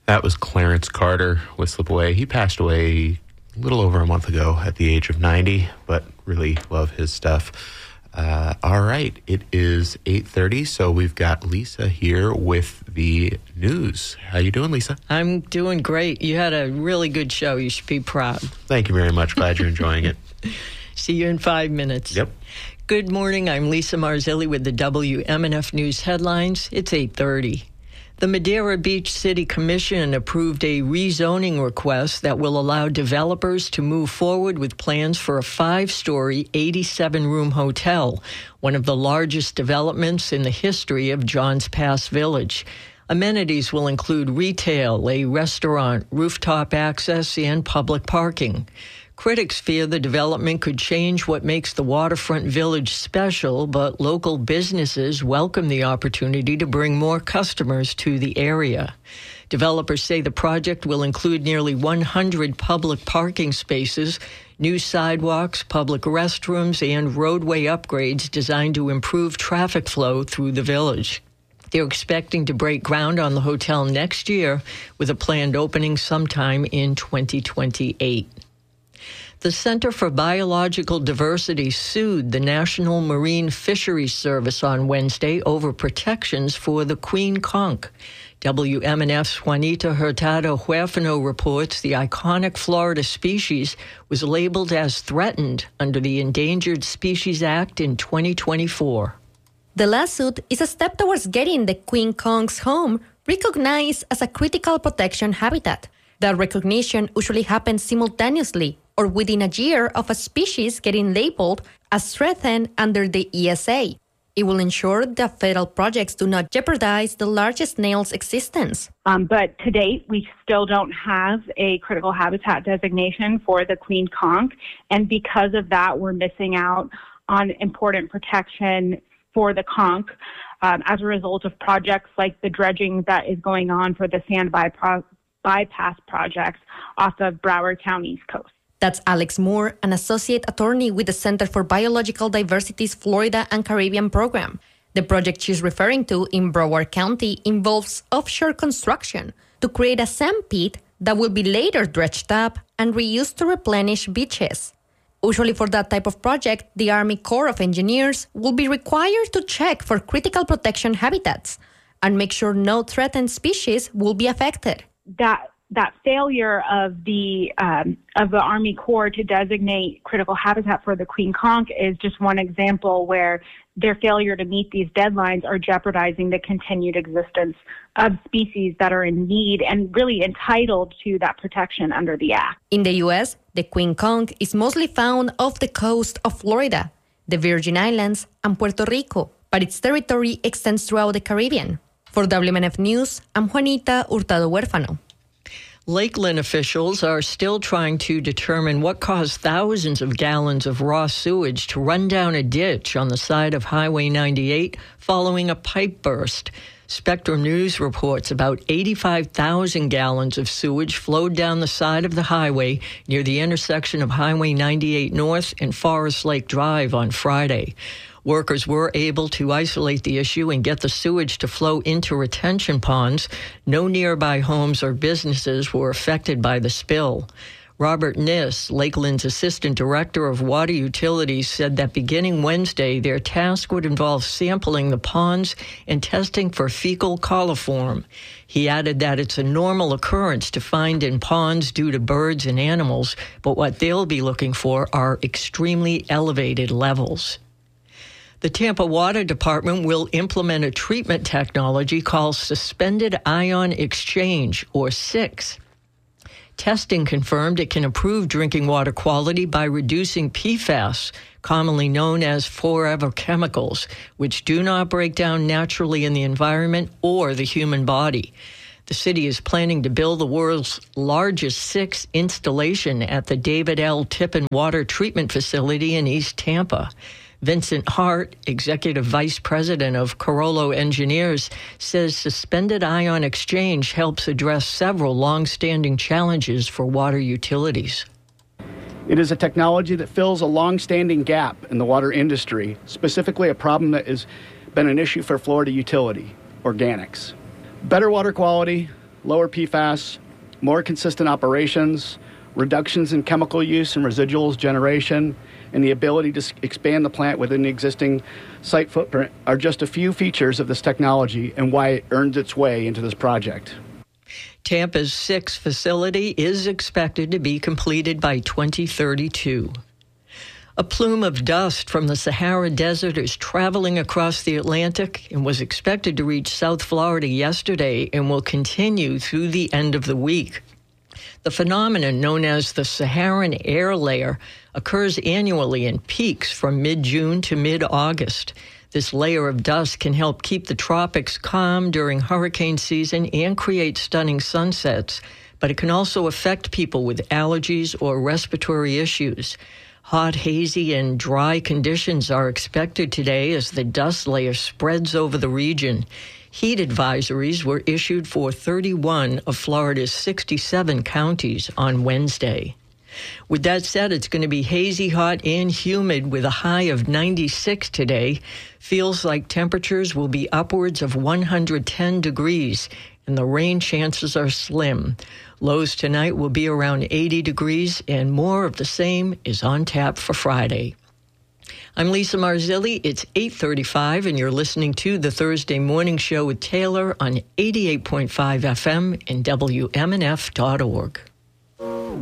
That was Clarence Carter with Slip Away. He passed away a little over a month ago at the age of 90, but really love his stuff. All right, it is 8:30, so we've got Lisa here with the news. How you doing, Lisa? I'm doing great. You had a really good show. You should be proud. Thank you very much. Glad you're enjoying it. See you in 5 minutes. Yep. Good morning. I'm Lisa Marzilli with the WMNF News headlines. It's 8:30. The Madeira Beach City Commission approved a rezoning request that will allow developers to move forward with plans for a 5-story, 87-room hotel, one of the largest developments in the history of Johns Pass Village. Amenities will include retail, a restaurant, rooftop access, and public parking. Critics fear the development could change what makes the waterfront village special, but local businesses welcome the opportunity to bring more customers to the area. Developers say the project will include nearly 100 public parking spaces, new sidewalks, public restrooms, and roadway upgrades designed to improve traffic flow through the village. They're expecting to break ground on the hotel next year with a planned opening sometime in 2028. The Center for Biological Diversity sued the National Marine Fisheries Service on Wednesday over protections for the queen conch. WMNF's Juanita Hurtado-Huerfano reports the iconic Florida species was labeled as threatened under the Endangered Species Act in 2024. The lawsuit is a step towards getting the queen conch's home recognized as a critical protection habitat. That recognition usually happens simultaneously or within a year of a species getting labeled as threatened under the ESA. It will ensure that federal projects do not jeopardize the largest snail's existence. But to date, we still don't have a critical habitat designation for the queen conch. And because of that, we're missing out on important protection for the conch as a result of projects like the dredging that is going on for the sand bypass projects off of Broward County's coast. That's Alex Moore, an associate attorney with the Center for Biological Diversity's Florida and Caribbean program. The project she's referring to in Broward County involves offshore construction to create a sand pit that will be later dredged up and reused to replenish beaches. Usually for that type of project, the Army Corps of Engineers will be required to check for critical protection habitats and make sure no threatened species will be affected. That failure of the Army Corps to designate critical habitat for the queen conch is just one example where their failure to meet these deadlines are jeopardizing the continued existence of species that are in need and really entitled to that protection under the Act. In the U.S., the queen conch is mostly found off the coast of Florida, the Virgin Islands, and Puerto Rico, but its territory extends throughout the Caribbean. For WMNF News, I'm Juanita Hurtado-Huerfano. Lakeland officials are still trying to determine what caused thousands of gallons of raw sewage to run down a ditch on the side of Highway 98 following a pipe burst. Spectrum News reports about 85,000 gallons of sewage flowed down the side of the highway near the intersection of Highway 98 North and Forest Lake Drive on Friday. Workers were able to isolate the issue and get the sewage to flow into retention ponds. No nearby homes or businesses were affected by the spill. Robert Niss, Lakeland's Assistant Director of Water Utilities, said that beginning Wednesday, their task would involve sampling the ponds and testing for fecal coliform. He added that it's a normal occurrence to find in ponds due to birds and animals, but what they'll be looking for are extremely elevated levels. The Tampa Water Department will implement a treatment technology called Suspended Ion Exchange, or SIX. Testing confirmed it can improve drinking water quality by reducing PFAS, commonly known as forever chemicals, which do not break down naturally in the environment or the human body. The city is planning to build the world's largest SIX installation at the David L. Tippin Water Treatment Facility in East Tampa. Vincent Hart, Executive Vice President of Carollo Engineers, says suspended ion exchange helps address several long-standing challenges for water utilities. It is a technology that fills a long-standing gap in the water industry, specifically a problem that has been an issue for Florida utility, organics. Better water quality, lower PFAS, more consistent operations, reductions in chemical use and residuals generation, and the ability to expand the plant within the existing site footprint are just a few features of this technology and why it earned its way into this project. Tampa's 6th facility is expected to be completed by 2032. A plume of dust from the Sahara Desert is traveling across the Atlantic and was expected to reach South Florida yesterday and will continue through the end of the week. The phenomenon, known as the Saharan air layer, occurs annually in peaks from mid-June to mid-August. This layer of dust can help keep the tropics calm during hurricane season and create stunning sunsets, but it can also affect people with allergies or respiratory issues. Hot, hazy, and dry conditions are expected today as the dust layer spreads over the region. Heat advisories were issued for 31 of Florida's 67 counties on Wednesday. With that said, it's going to be hazy, hot, and humid with a high of 96 today. Feels like temperatures will be upwards of 110 degrees, and the rain chances are slim. Lows tonight will be around 80 degrees, and more of the same is on tap for Friday. I'm Lisa Marzilli. It's 8:35, and you're listening to the Thursday Morning Show with Taylor on 88.5 FM and WMNF.org.